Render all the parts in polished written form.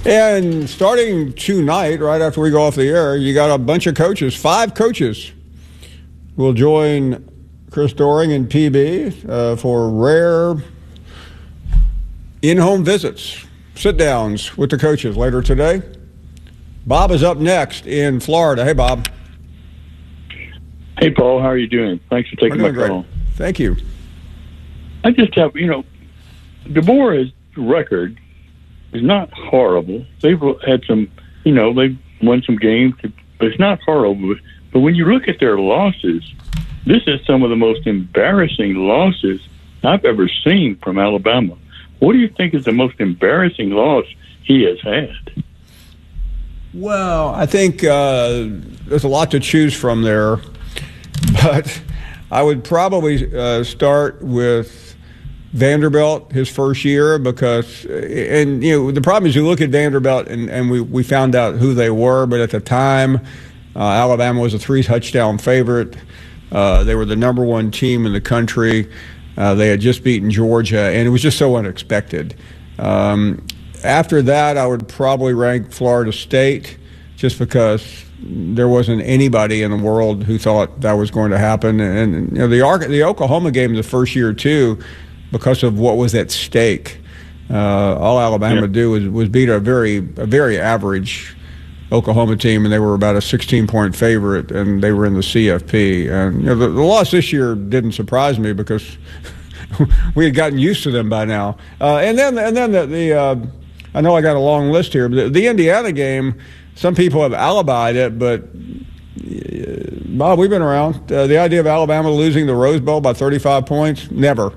And starting tonight, right after we go off the air, you got a bunch of coaches, 5 coaches will join Chris Doering and PB for rare in-home visits, sit-downs with the coaches later today. Bob is up next in Florida. Hey, Bob. Hey, Paul. How are you doing? Thanks for taking my call. Thank you. I just have, DeBoer's record is not horrible. They've had some, they've won some games, but it's not horrible. But when you look at their losses, this is some of the most embarrassing losses I've ever seen from Alabama. What do you think is the most embarrassing loss he has had? Well, I think there's a lot to choose from there, but I would probably start with Vanderbilt his first year because, the problem is you look at Vanderbilt and we found out who they were, but at the time, Alabama was a 3-touchdown favorite. They were the number 1 team in the country. They had just beaten Georgia, and it was just so unexpected. After that, I would probably rank Florida State just because there wasn't anybody in the world who thought that was going to happen. And the Oklahoma game the first year, too, because of what was at stake. All Alabama would do was beat a very average Oklahoma team, and they were about a 16-point favorite, and they were in the CFP. And the loss this year didn't surprise me because we had gotten used to them by now. And then I know I got a long list here, but the Indiana game, some people have alibied it, but Bob, we've been around. The idea of Alabama losing the Rose Bowl by 35 points, never.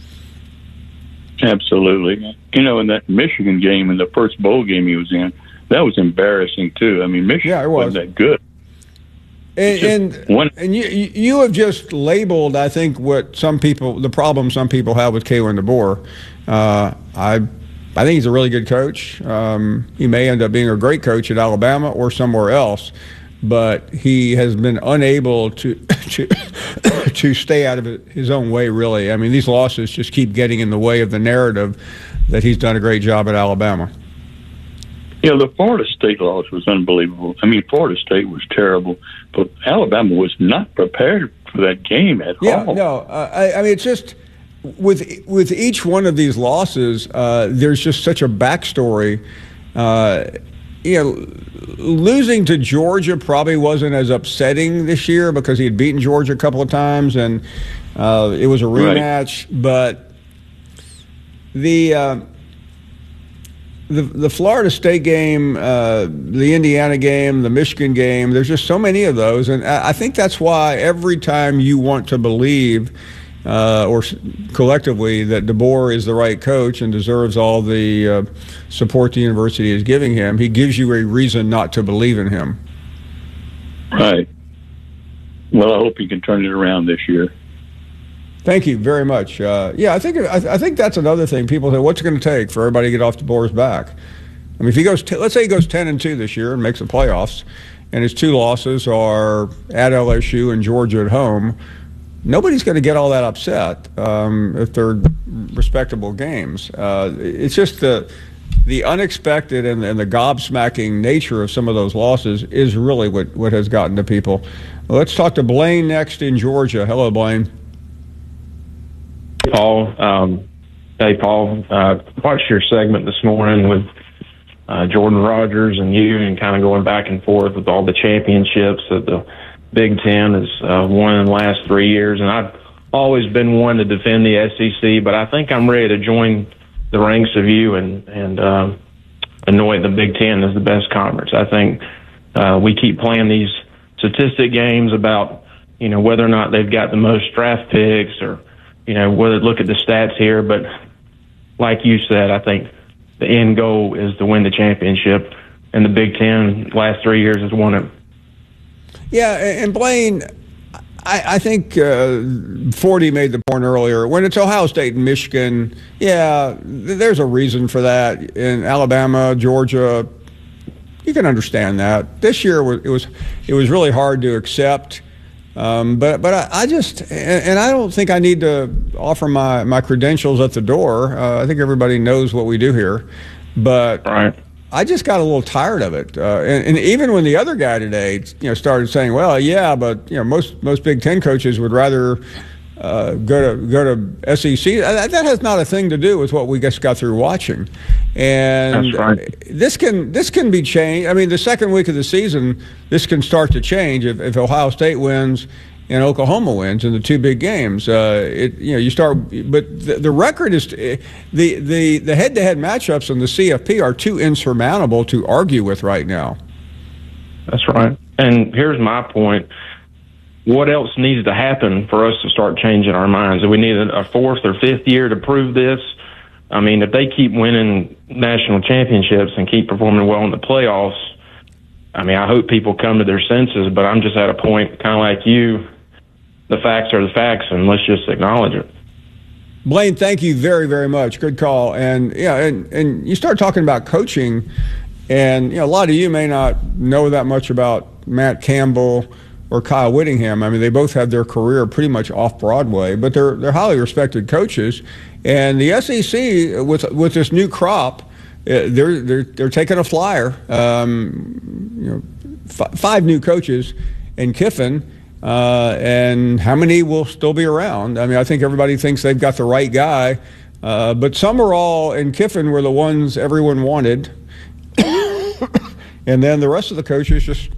Absolutely. In that Michigan game, in the first bowl game he was in, that was embarrassing too. I mean, Michigan wasn't that good. And you have just labeled, I think, the problem some people have with Kalen DeBoer. I think he's a really good coach. He may end up being a great coach at Alabama or somewhere else, but he has been unable to stay out of his own way, really. I mean, these losses just keep getting in the way of the narrative that he's done a great job at Alabama. The Florida State loss was unbelievable. I mean, Florida State was terrible, but Alabama was not prepared for that game at all. Yeah, no. I mean, it's just with each one of these losses, there's just such a backstory. Losing to Georgia probably wasn't as upsetting this year because he had beaten Georgia a couple of times, and it was a rematch. Right. But the Florida State game, the Indiana game, the Michigan game, there's just so many of those. And I think that's why every time you want to believe, or collectively, that DeBoer is the right coach and deserves all the support the university is giving him, he gives you a reason not to believe in him. Right. Well, I hope he can turn it around this year. Thank you very much. I think that's another thing. People say, what's it going to take for everybody to get off DeBoer's back? I mean, if he goes, let's say he goes 10-2 this year and makes the playoffs, and his 2 losses are at LSU and Georgia at home, nobody's going to get all that upset if they're respectable games. It's just the unexpected and the gobsmacking nature of some of those losses is really what has gotten to people. Let's talk to Blaine next in Georgia. Hello, Blaine. Paul. Hey, Paul. Watched your segment this morning with Jordan Rogers and you, and kind of going back and forth with all the championships that the Big Ten has won in the last 3 years. And I've always been one to defend the SEC, but I think I'm ready to join the ranks of you and anoint the Big Ten as the best conference. I think we keep playing these statistic games about, whether or not they've got the most draft picks or, whether look at the stats here. But like you said, I think the end goal is to win the championship, and the Big Ten last 3 years has won it. Yeah, and Blaine, I think Forty made the point earlier. When it's Ohio State and Michigan, there's a reason for that. In Alabama, Georgia, you can understand that. This year it was really hard to accept. But I just, and I don't think I need to offer my credentials at the door. I think everybody knows what we do here. But right. I just got a little tired of it. And even when the other guy today, started saying, well, yeah, but most Big Ten coaches would rather go to SEC. That has not a thing to do with what we just got through watching. And that's right. This can be changed. I mean, the second week of the season, this can start to change if Ohio State wins and Oklahoma wins in the two big games. You start, but the record is the head-to-head matchups in the CFP are too insurmountable to argue with right now. That's right. And here's my point. What else needs to happen for us to start changing our minds? Do we need a fourth or fifth year to prove this? I mean, if they keep winning national championships and keep performing well in the playoffs, I mean, I hope people come to their senses, but I'm just at a point kind of like you. The facts are the facts, and let's just acknowledge it. Blaine, thank you very, very much. Good call. And and you start talking about coaching, and a lot of you may not know that much about Matt Campbell or Kyle Whittingham. I mean, they both had their career pretty much off Broadway, but they're highly respected coaches. And the SEC with this new crop, they're taking a flyer. 5 new coaches in Kiffin. And how many will still be around? I mean, I think everybody thinks they've got the right guy, but Summerall and Kiffin were the ones everyone wanted, and then the rest of the coaches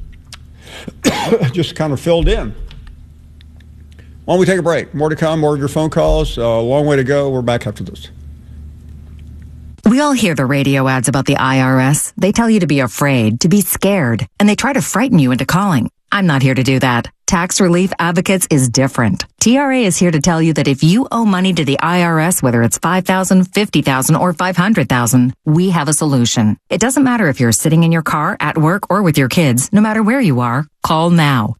just kind of filled in. Why don't we take a break? More to come, more of your phone calls. A long way to go. We're back after this. We all hear the radio ads about the IRS. They tell you to be afraid, to be scared, and they try to frighten you into calling. I'm not here to do that. Tax Relief Advocates is different. TRA is here to tell you that if you owe money to the IRS, whether it's $5,000, $50,000, or $500,000, we have a solution. It doesn't matter if you're sitting in your car, at work, or with your kids. No matter where you are, call now.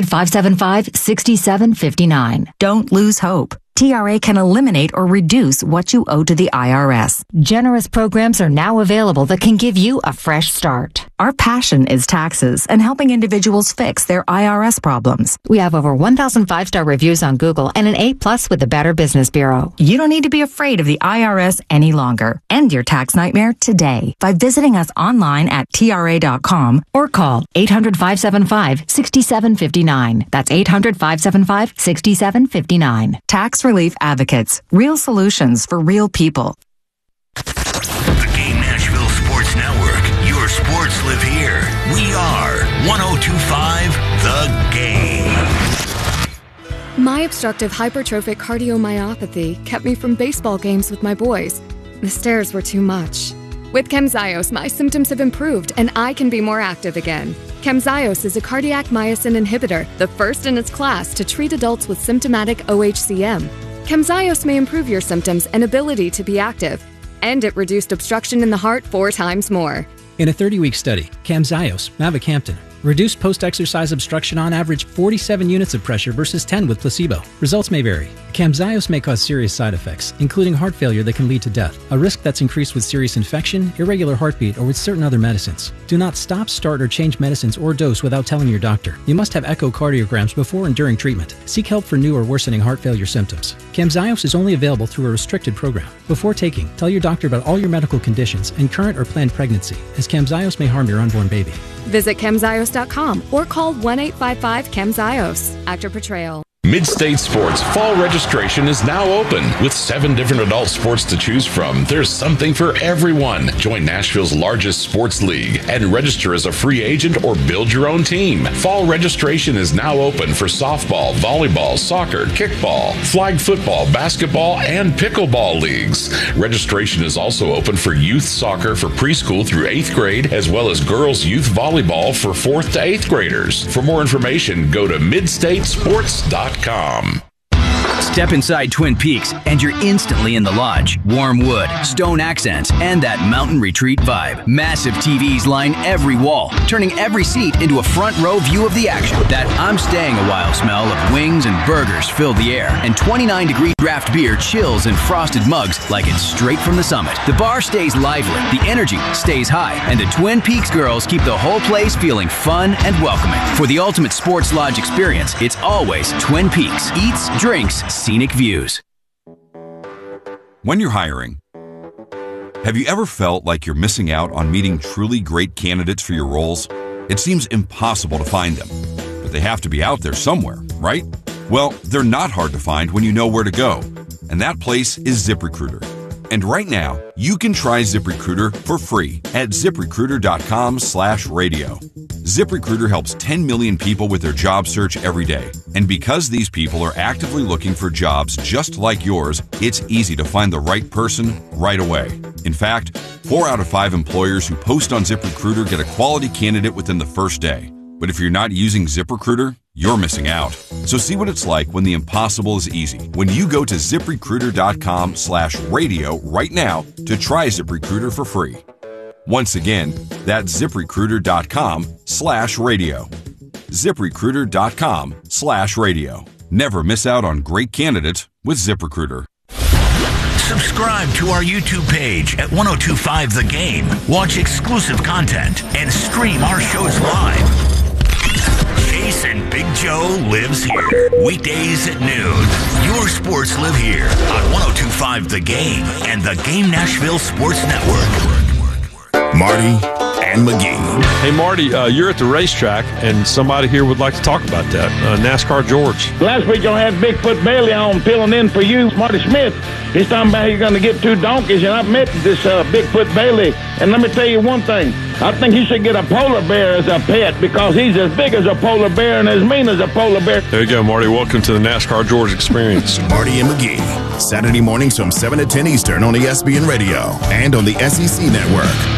800-575-6759. Don't lose hope. TRA can eliminate or reduce what you owe to the IRS. Generous programs are now available that can give you a fresh start. Our passion is taxes and helping individuals fix their IRS problems. We have over 1,000 5-star reviews on Google and an A+ with the Better Business Bureau. You don't need to be afraid of the IRS any longer. End your tax nightmare today by visiting us online at TRA.com or call 800-575-6759. That's 800-575-6759. Tax Relief Advocates. Real solutions for real people. The Game Nashville Sports Network. Your sports live here. We are 102.5 The Game. My obstructive hypertrophic cardiomyopathy kept me from baseball games with my boys. The stairs were too much. With Camzyos, my symptoms have improved and I can be more active again. Camzyos is a cardiac myosin inhibitor, the first in its class to treat adults with symptomatic OHCM. Camzyos may improve your symptoms and ability to be active, and it reduced obstruction in the heart 4 times more. In a 30-week study, Camzyos, mavacamten, reduced post-exercise obstruction on average 47 units of pressure versus 10 with placebo. Results may vary. Camzyos may cause serious side effects, including heart failure that can lead to death, a risk that's increased with serious infection, irregular heartbeat, or with certain other medicines. Do not stop, start, or change medicines or dose without telling your doctor. You must have echocardiograms before and during treatment. Seek help for new or worsening heart failure symptoms. Camzyos is only available through a restricted program. Before taking, tell your doctor about all your medical conditions and current or planned pregnancy, as Camzyos may harm your unborn baby. Visit Camzyos.com or call 1-855-CAMZYOS. Actor Portrayal. Mid-State Sports fall registration is now open. With 7 different adult sports to choose from, there's something for everyone. Join Nashville's largest sports league and register as a free agent or build your own team. Fall registration is now open for softball, volleyball, soccer, kickball, flag football, basketball, and pickleball leagues. Registration is also open for youth soccer for preschool through 8th grade, as well as girls youth volleyball for 4th to 8th graders. For more information, go to midstatesports.com. Step inside Twin Peaks and you're instantly in the lodge. Warm wood, stone accents, and that mountain retreat vibe. Massive TVs line every wall, turning every seat into a front row view of the action. That I'm staying a while smell of wings and burgers fill the air, and 29-degree draft beer chills in frosted mugs like it's straight from the summit. The bar stays lively, the energy stays high, and the Twin Peaks girls keep the whole place feeling fun and welcoming. For the ultimate sports lodge experience, it's always Twin Peaks. Eats, drinks, scenic views. When you're hiring, Have you ever felt like you're missing out on meeting truly great candidates for your roles? It seems impossible to find them, but they have to be out there somewhere, right? Well, they're not hard to find when you know where to go, and that place is ZipRecruiter. And right now, you can try ZipRecruiter for free at ZipRecruiter.com/radio. ZipRecruiter helps 10 million people with their job search every day. And because these people are actively looking for jobs just like yours, it's easy to find the right person right away. In fact, 4 out of 5 employers who post on ZipRecruiter get a quality candidate within the first day. But if you're not using ZipRecruiter, you're missing out. So see what it's like when the impossible is easy. When you go to ZipRecruiter.com/radio right now to try ZipRecruiter for free. Once again, that's ZipRecruiter.com/radio. ZipRecruiter.com/radio. Never miss out on great candidates with ZipRecruiter. Subscribe to our YouTube page at 1025 The Game. Watch exclusive content and stream our shows live. Jason Big Joe lives here. Weekdays at noon. Your sports live here on 1025 The Game and the Game Nashville Sports Network. Marty and McGee. Hey, Marty, you're at the racetrack, and somebody here would like to talk about that. NASCAR George. Last week, y'all had Bigfoot Bailey on filling in for you, Marty Smith. He's talking about he's going to get 2 donkeys, and I've met this Bigfoot Bailey. And let me tell you one thing. I think he should get a polar bear as a pet because he's as big as a polar bear and as mean as a polar bear. There you go, Marty. Welcome to the NASCAR George experience. Marty and McGee. Saturday mornings from 7 to 10 Eastern on ESPN Radio and on the SEC Network.